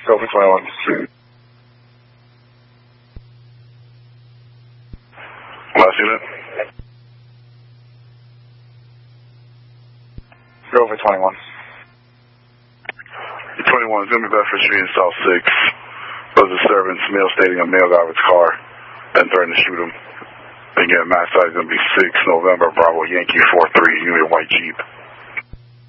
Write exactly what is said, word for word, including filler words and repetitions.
Go for twenty-one. Last unit. Go for twenty-one. twenty-one is going to be Bedford Street in South six. Was a disturbance, male stating a male got out of his car and threatened to shoot him. Again, mass size is going to be six November, Bravo Yankee four three, unit white Jeep.